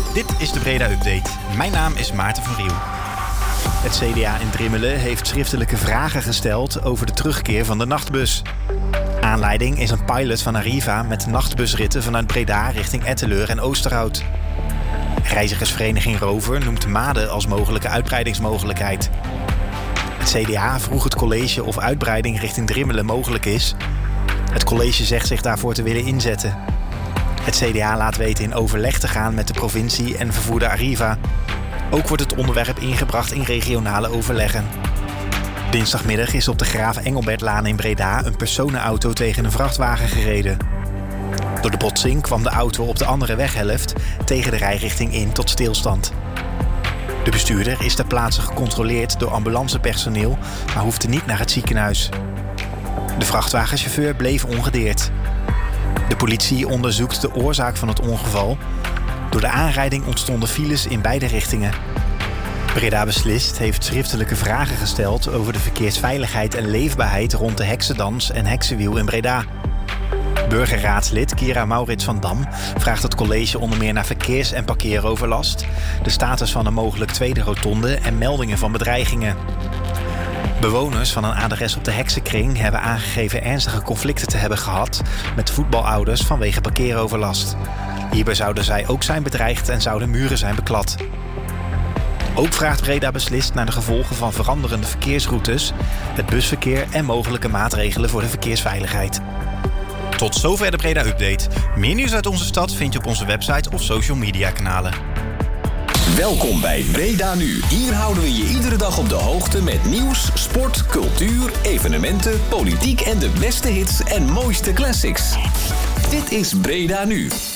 Dit is de Breda Update. Mijn naam is Maarten van Riel. Het CDA in Drimmelen heeft schriftelijke vragen gesteld over de terugkeer van de nachtbus. Aanleiding is een pilot van Arriva met nachtbusritten vanuit Breda richting Etteleur en Oosterhout. Reizigersvereniging Rover noemt Maden als mogelijke uitbreidingsmogelijkheid. Het CDA vroeg het college of uitbreiding richting Drimmelen mogelijk is. Het college zegt zich daarvoor te willen inzetten. Het CDA laat weten in overleg te gaan met de provincie en vervoerder Arriva. Ook wordt het onderwerp ingebracht in regionale overleggen. Dinsdagmiddag is op de Graaf Engelbertlaan in Breda een personenauto tegen een vrachtwagen gereden. Door de botsing kwam de auto op de andere weghelft tegen de rijrichting in tot stilstand. De bestuurder is ter plaatse gecontroleerd door ambulancepersoneel, maar hoefde niet naar het ziekenhuis. De vrachtwagenchauffeur bleef ongedeerd. De politie onderzoekt de oorzaak van het ongeval. Door de aanrijding ontstonden files in beide richtingen. Breda Beslist heeft schriftelijke vragen gesteld over de verkeersveiligheid en leefbaarheid rond de Heksendans en Heksenwiel in Breda. Burgerraadslid Kira Maurits van Dam vraagt het college onder meer naar verkeers- en parkeeroverlast, de status van een mogelijk tweede rotonde en meldingen van bedreigingen. Bewoners van een adres op de Heksenkring hebben aangegeven ernstige conflicten te hebben gehad met voetbalouders vanwege parkeeroverlast. Hierbij zouden zij ook zijn bedreigd en zouden muren zijn beklad. Ook vraagt Breda Beslist naar de gevolgen van veranderende verkeersroutes, het busverkeer en mogelijke maatregelen voor de verkeersveiligheid. Tot zover de Breda Update. Meer nieuws uit onze stad vind je op onze website of social media kanalen. Welkom bij Breda Nu. Hier houden we je iedere dag op de hoogte met nieuws, sport, cultuur, evenementen, politiek en de beste hits en mooiste classics. Dit is Breda Nu.